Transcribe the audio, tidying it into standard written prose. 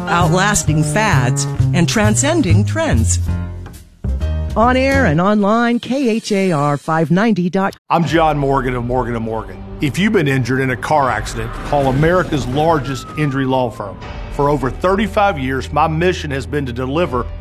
outlasting fads and transcending trends. On air and online, KHAR590. I'm John Morgan of Morgan & Morgan. If you've been injured in a car accident, call America's largest injury law firm. For over 35 years, my mission has been to deliver